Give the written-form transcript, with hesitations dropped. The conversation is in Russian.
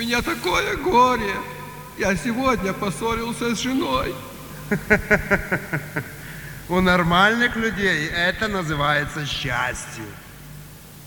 меня такое горе. Я сегодня поссорился с женой. У нормальных людей это называется счастье.